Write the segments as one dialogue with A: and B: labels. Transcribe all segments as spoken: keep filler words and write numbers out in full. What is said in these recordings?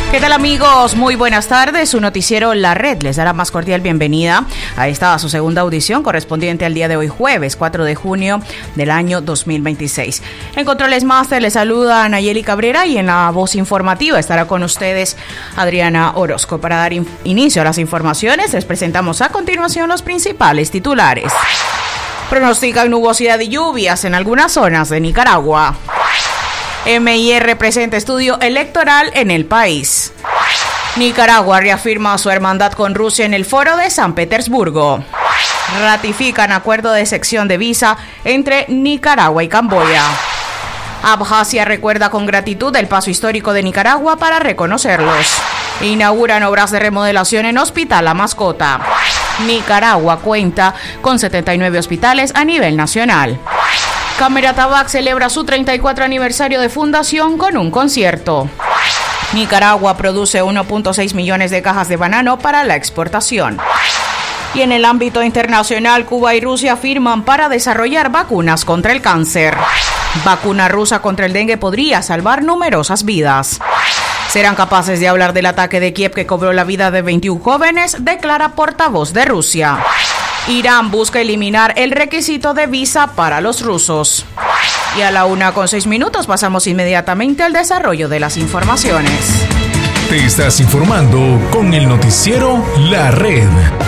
A: ¿Qué tal, amigos? Muy buenas tardes. Su noticiero La Red les da la más cordial bienvenida a esta su segunda audición correspondiente al día de hoy, jueves cuatro de junio del año dos mil veintiséis. En Controles Master les saluda Nayeli Cabrera y en la voz informativa estará con ustedes Adriana Orozco. Para dar in- inicio a las informaciones, les presentamos a continuación los principales titulares. Pronostican nubosidad y lluvias en algunas zonas de Nicaragua. M I R presenta estudio electoral en el país. Nicaragua reafirma su hermandad con Rusia en el foro de San Petersburgo. Ratifican acuerdo de sección de visa entre Nicaragua y Camboya. Abjasia recuerda con gratitud el paso histórico de Nicaragua para reconocerlos. Inauguran obras de remodelación en Hospital La Mascota. Nicaragua cuenta con setenta y nueve hospitales a nivel nacional. Cámara Tabac celebra su treinta y cuatro aniversario de fundación con un concierto. Nicaragua produce uno punto seis millones de cajas de banano para la exportación. Y en el ámbito internacional, Cuba y Rusia firman para desarrollar vacunas contra el cáncer. Vacuna rusa contra el dengue podría salvar numerosas vidas. Serán capaces de hablar del ataque de Kiev que cobró la vida de veintiún jóvenes, declara portavoz de Rusia. Irán busca eliminar el requisito de visa para los rusos. Y a la una con seis minutos pasamos inmediatamente al desarrollo de las informaciones.
B: Te estás informando con el noticiero La Red.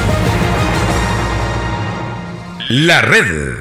B: La Red.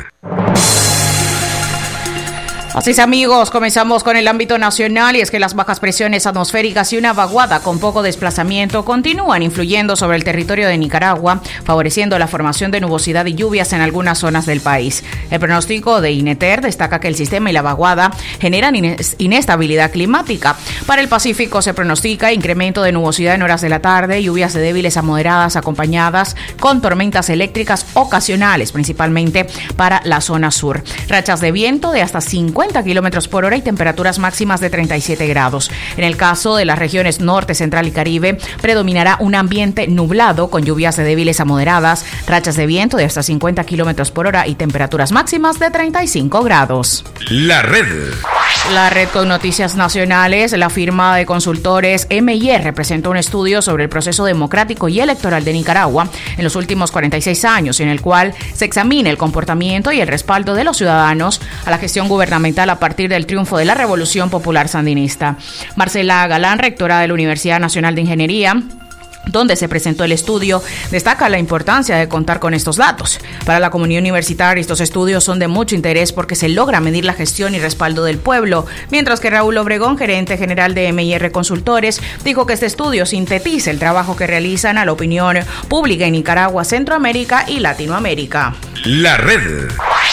A: Así es, amigos, comenzamos con el ámbito nacional y es que las bajas presiones atmosféricas y una vaguada con poco desplazamiento continúan influyendo sobre el territorio de Nicaragua, favoreciendo la formación de nubosidad y lluvias en algunas zonas del país. El pronóstico de INETER destaca que el sistema y la vaguada generan inestabilidad climática. Para el Pacífico se pronostica incremento de nubosidad en horas de la tarde, lluvias de débiles a moderadas acompañadas con tormentas eléctricas ocasionales, principalmente para la zona sur. Rachas de viento de hasta cincuenta kilómetros por hora y temperaturas máximas de treinta y siete grados. En el caso de las regiones norte, central y caribe, predominará un ambiente nublado con lluvias de débiles a moderadas, rachas de viento de hasta cincuenta kilómetros por hora y temperaturas máximas de treinta y cinco grados.
B: La Red.
A: La Red con noticias nacionales. La firma de consultores M I R presentó un estudio sobre el proceso democrático y electoral de Nicaragua en los últimos cuarenta y seis años, en el cual se examina el comportamiento y el respaldo de los ciudadanos a la gestión gubernamental a partir del triunfo de la Revolución Popular Sandinista. Marcela Galán, rectora de la Universidad Nacional de Ingeniería, donde se presentó el estudio, destaca la importancia de contar con estos datos. Para la comunidad universitaria, estos estudios son de mucho interés porque se logra medir la gestión y respaldo del pueblo, mientras que Raúl Obregón, gerente general de M I R Consultores, dijo que este estudio sintetiza el trabajo que realizan a la opinión pública en Nicaragua, Centroamérica y Latinoamérica.
B: La Red.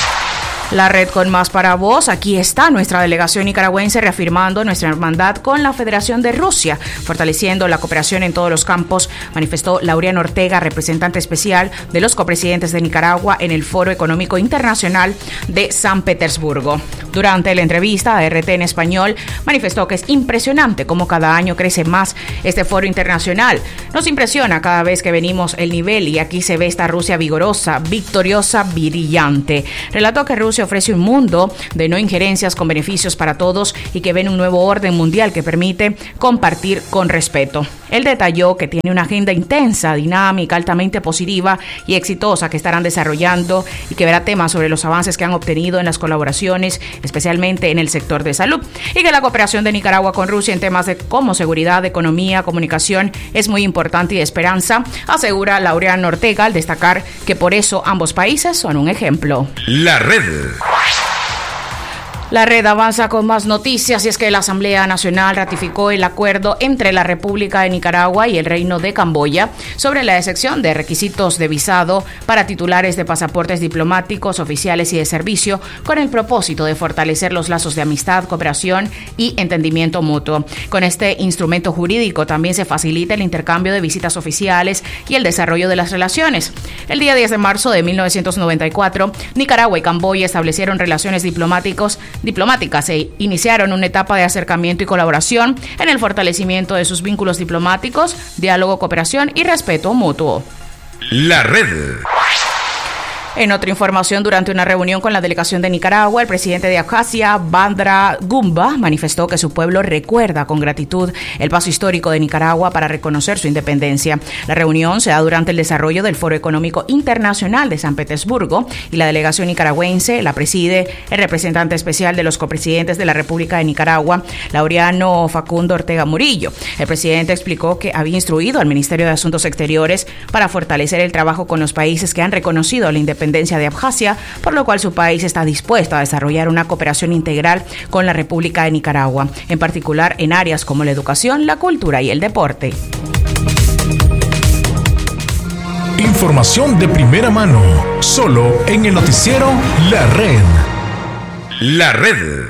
A: La Red con más para vos. Aquí está nuestra delegación nicaragüense reafirmando nuestra hermandad con la Federación de Rusia, fortaleciendo la cooperación en todos los campos, manifestó Laureano Ortega, representante especial de los copresidentes de Nicaragua en el Foro Económico Internacional de San Petersburgo. Durante la entrevista a R T en español, manifestó que es impresionante cómo cada año crece más este foro internacional. Nos impresiona cada vez que venimos el nivel y aquí se ve esta Rusia vigorosa, victoriosa, brillante. Relató que Rusia ofrece un mundo de no injerencias con beneficios para todos y que ven un nuevo orden mundial que permite compartir con respeto. Él detalló que tiene una agenda intensa, dinámica, altamente positiva y exitosa que estarán desarrollando y que verá temas sobre los avances que han obtenido en las colaboraciones, especialmente en el sector de salud, y que la cooperación de Nicaragua con Rusia en temas de como seguridad, economía, comunicación es muy importante y de esperanza, asegura Laureano Ortega al destacar que por eso ambos países son un ejemplo.
B: La Red.
A: La Red avanza con más noticias y es que la Asamblea Nacional ratificó el acuerdo entre la República de Nicaragua y el Reino de Camboya sobre la excepción de requisitos de visado para titulares de pasaportes diplomáticos, oficiales y de servicio, con el propósito de fortalecer los lazos de amistad, cooperación y entendimiento mutuo. Con este instrumento jurídico también se facilita el intercambio de visitas oficiales y el desarrollo de las relaciones. El día diez de marzo de mil novecientos noventa y cuatro, Nicaragua y Camboya establecieron relaciones diplomáticos diplomáticas e iniciaron una etapa de acercamiento y colaboración en el fortalecimiento de sus vínculos diplomáticos, diálogo, cooperación y respeto mutuo.
B: La Red.
A: En otra información, durante una reunión con la delegación de Nicaragua, el presidente de Abjasia, Bandra Gumba, manifestó que su pueblo recuerda con gratitud el paso histórico de Nicaragua para reconocer su independencia. La reunión se da durante el desarrollo del Foro Económico Internacional de San Petersburgo y la delegación nicaragüense la preside el representante especial de los copresidentes de la República de Nicaragua, Laureano Facundo Ortega Murillo. El presidente explicó que había instruido al Ministerio de Asuntos Exteriores para fortalecer el trabajo con los países que han reconocido la independencia de Abjasia, por lo cual su país está dispuesto a desarrollar una cooperación integral con la República de Nicaragua, en particular en áreas como la educación, la cultura y el deporte.
B: Información de primera mano, solo en el noticiero La Red. La Red.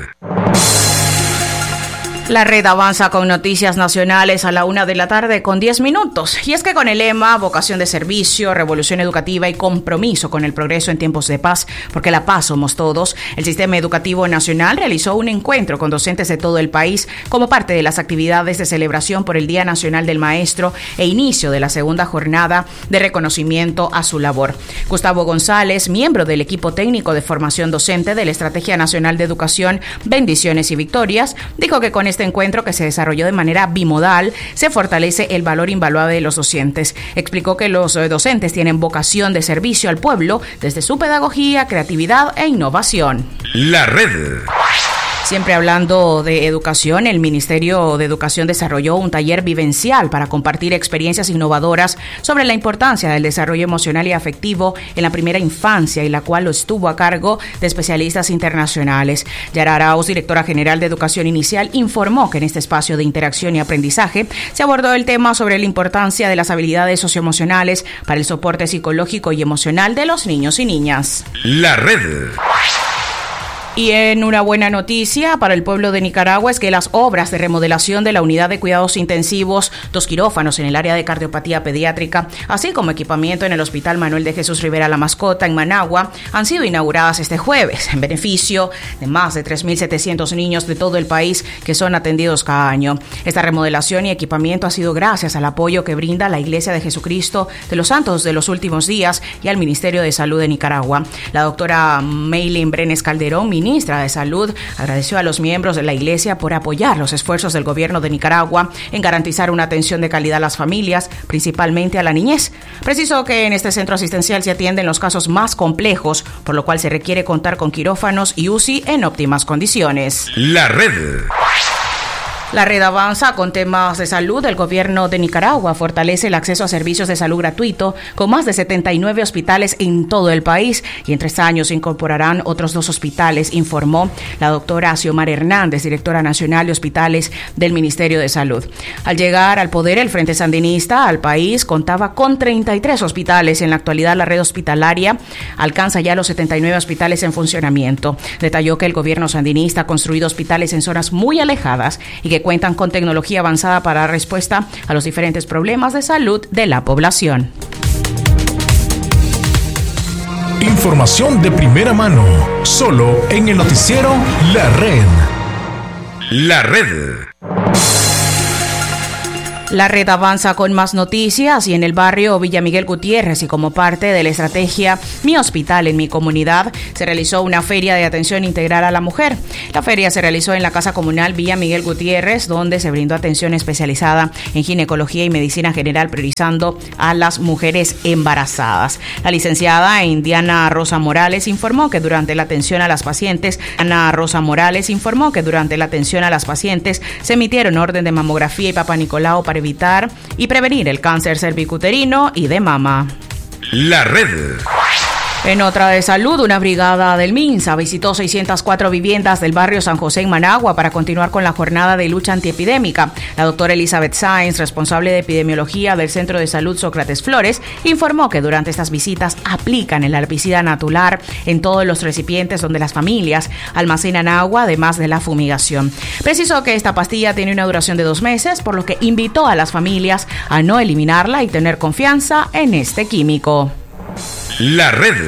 A: La red avanza con noticias nacionales a la una de la tarde con diez minutos. Y es que con el lema Vocación de Servicio, Revolución Educativa y Compromiso con el Progreso en Tiempos de Paz, porque la paz somos todos, el Sistema Educativo Nacional realizó un encuentro con docentes de todo el país como parte de las actividades de celebración por el Día Nacional del Maestro e inicio de la segunda jornada de reconocimiento a su labor. Gustavo González, miembro del equipo técnico de formación docente de la Estrategia Nacional de Educación, Bendiciones y Victorias, dijo que con este Este encuentro, que se desarrolló de manera bimodal, se fortalece el valor invaluable de los docentes. Explicó que los docentes tienen vocación de servicio al pueblo desde su pedagogía, creatividad e innovación.
B: La Red.
A: Siempre hablando de educación, el Ministerio de Educación desarrolló un taller vivencial para compartir experiencias innovadoras sobre la importancia del desarrollo emocional y afectivo en la primera infancia, y la cual lo estuvo a cargo de especialistas internacionales. Yara Arauz, directora general de Educación Inicial, informó que en este espacio de interacción y aprendizaje se abordó el tema sobre la importancia de las habilidades socioemocionales para el soporte psicológico y emocional de los niños y niñas.
B: La Red.
A: Y en una buena noticia para el pueblo de Nicaragua es que las obras de remodelación de la unidad de cuidados intensivos, dos quirófanos en el área de cardiopatía pediátrica, así como equipamiento en el Hospital Manuel de Jesús Rivera La Mascota en Managua, han sido inauguradas este jueves en beneficio de más de tres mil setecientos niños de todo el país que son atendidos cada año. Esta remodelación y equipamiento ha sido gracias al apoyo que brinda la Iglesia de Jesucristo de los Santos de los Últimos Días y al Ministerio de Salud de Nicaragua. La doctora Maylin Brenes Calderón, ministra de Salud, agradeció a los miembros de la Iglesia por apoyar los esfuerzos del gobierno de Nicaragua en garantizar una atención de calidad a las familias, principalmente a la niñez. Precisó que en este centro asistencial se atienden los casos más complejos, por lo cual se requiere contar con quirófanos y U C I en óptimas condiciones.
B: La Red.
A: La red avanza con temas de salud. El gobierno de Nicaragua fortalece el acceso a servicios de salud gratuito con más de setenta y nueve hospitales en todo el país, y en tres años se incorporarán otros dos hospitales, informó la doctora Xiomara Hernández, directora nacional de hospitales del Ministerio de Salud. Al llegar al poder, el Frente Sandinista al país contaba con treinta y tres hospitales. En la actualidad, la red hospitalaria alcanza ya los setenta y nueve hospitales en funcionamiento. Detalló que el gobierno sandinista ha construido hospitales en zonas muy alejadas y que cuentan con tecnología avanzada para dar respuesta a los diferentes problemas de salud de la población.
B: Información de primera mano, solo en el noticiero La Red. La Red.
A: La red avanza con más noticias, y en el barrio Villa Miguel Gutiérrez, y como parte de la estrategia Mi Hospital en mi Comunidad, se realizó una feria de atención integral a la mujer. La feria se realizó en la Casa Comunal Villa Miguel Gutiérrez, donde se brindó atención especializada en ginecología y medicina general, priorizando a las mujeres embarazadas. La licenciada Indiana Rosa Morales informó que durante la atención a las pacientes, Ana Rosa Morales informó que durante la atención a las pacientes se emitieron orden de mamografía y Papá Nicolau para evitar y prevenir el cáncer cervicuterino y de mama.
B: La Red.
A: En otra de salud, una brigada del MINSA visitó seiscientas cuatro viviendas del barrio San José en Managua para continuar con la jornada de lucha antiepidémica. La doctora Elizabeth Sáenz, responsable de epidemiología del Centro de Salud Sócrates Flores, informó que durante estas visitas aplican el herbicida natular en todos los recipientes donde las familias almacenan agua, además de la fumigación. Precisó que esta pastilla tiene una duración de dos meses, por lo que invitó a las familias a no eliminarla y tener confianza en este químico.
B: La Red.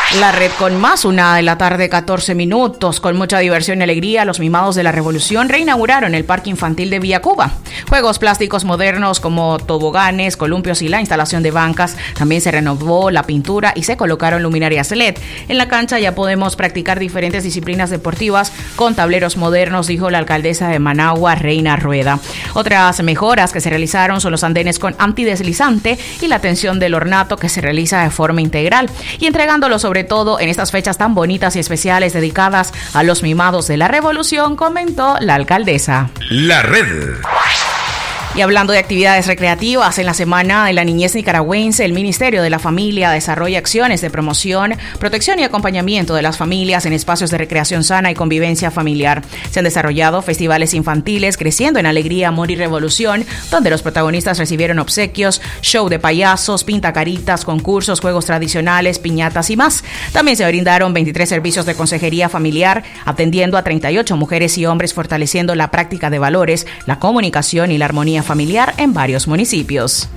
A: La red con más, una de la tarde, catorce minutos. Con mucha diversión y alegría, los mimados de la Revolución reinauguraron el Parque Infantil de Villa Cuba. Juegos plásticos modernos como toboganes, columpios y la instalación de bancas. También se renovó la pintura y se colocaron luminarias L E D. En la cancha ya podemos practicar diferentes disciplinas deportivas con tableros modernos, dijo la alcaldesa de Managua, Reina Rueda. Otras mejoras que se realizaron son los andenes con antideslizante y la atención del ornato que se realiza de forma integral y entregándolo sobre todo en estas fechas tan bonitas y especiales dedicadas a los mimados de la Revolución, comentó la alcaldesa.
B: La red.
A: Y hablando de actividades recreativas, en la Semana de la Niñez Nicaragüense, el Ministerio de la Familia desarrolla acciones de promoción, protección y acompañamiento de las familias en espacios de recreación sana y convivencia familiar. Se han desarrollado festivales infantiles Creciendo en Alegría, Amor y Revolución, donde los protagonistas recibieron obsequios, show de payasos, pintacaritas, concursos, juegos tradicionales, piñatas y más. También se brindaron veintitrés servicios de consejería familiar, atendiendo a treinta y ocho mujeres y hombres, fortaleciendo la práctica de valores, la comunicación y la armonía familiar en varios municipios.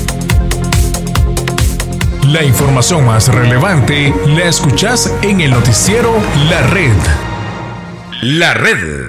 B: La información más relevante la escuchás en el noticiero La Red. La Red.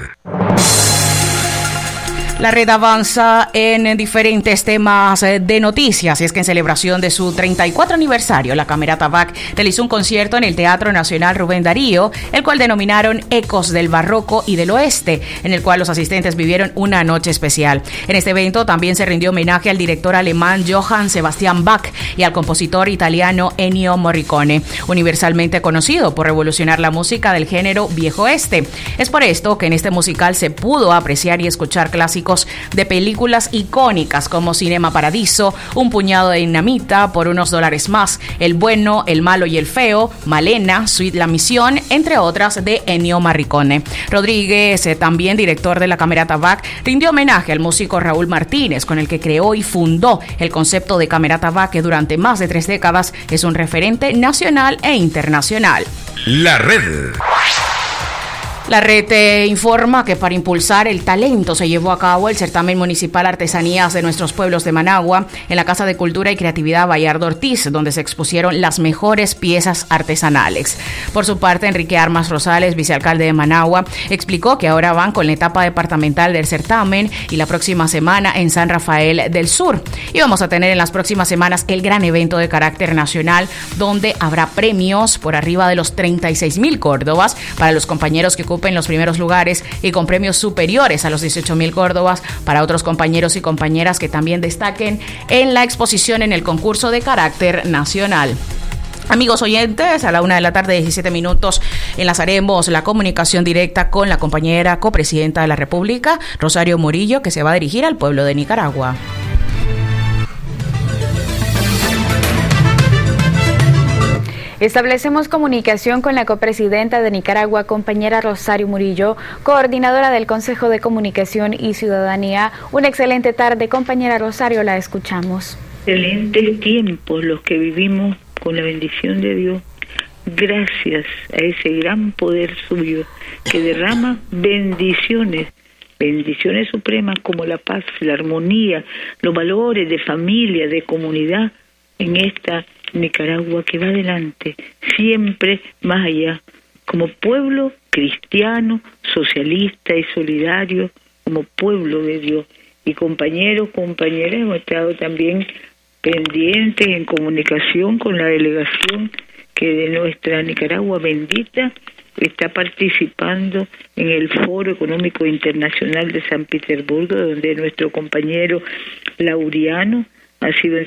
A: La red avanza en diferentes temas de noticias y es que en celebración de su treinta y cuatro aniversario, la Camerata B A C realizó un concierto en el Teatro Nacional Rubén Darío, el cual denominaron Ecos del Barroco y del Oeste, en el cual los asistentes vivieron una noche especial. En este evento también se rindió homenaje al director alemán Johann Sebastian Bach y al compositor italiano Ennio Morricone, universalmente conocido por revolucionar la música del género viejo oeste. Es por esto que en este musical se pudo apreciar y escuchar clásicos de películas icónicas como Cinema Paradiso, Un puñado de dinamita, Por unos dólares más, El bueno, el malo y el feo, Malena, Suite La Misión, entre otras de Ennio Morricone. Rodríguez, eh, también director de la Camerata B A C, rindió homenaje al músico Raúl Martínez, con el que creó y fundó el concepto de Camerata B A C, que durante más de tres décadas es un referente nacional e internacional.
B: La red.
A: La red eh, informa que para impulsar el talento se llevó a cabo el certamen municipal Artesanías de nuestros pueblos de Managua en la Casa de Cultura y Creatividad Bayardo Ortiz, donde se expusieron las mejores piezas artesanales. Por su parte, Enrique Armas Rosales, vicealcalde de Managua, explicó que ahora van con la etapa departamental del certamen y la próxima semana en San Rafael del Sur. Y vamos a tener en las próximas semanas el gran evento de carácter nacional, donde habrá premios por arriba de los treinta y seis mil córdobas para los compañeros que ocupen en los primeros lugares y con premios superiores a los dieciocho mil córdobas para otros compañeros y compañeras que también destaquen en la exposición en el concurso de carácter nacional. Amigos oyentes, a la una de la tarde, diecisiete minutos, enlazaremos la comunicación directa con la compañera copresidenta de la República, Rosario Murillo, que se va a dirigir al pueblo de Nicaragua.
C: Establecemos comunicación con la copresidenta de Nicaragua, compañera Rosario Murillo, coordinadora del Consejo de Comunicación y Ciudadanía. Una excelente tarde, compañera Rosario, la escuchamos.
D: Excelentes tiempos los que vivimos con la bendición de Dios, gracias a ese gran poder suyo que derrama bendiciones, bendiciones supremas como la paz, la armonía, los valores de familia, de comunidad en esta Nicaragua que va adelante, siempre más allá, como pueblo cristiano, socialista y solidario, como pueblo de Dios. Y compañeros, compañeras, hemos estado también pendientes en comunicación con la delegación que de nuestra Nicaragua bendita está participando en el Foro Económico Internacional de San Petersburgo, donde nuestro compañero Laureano ha sido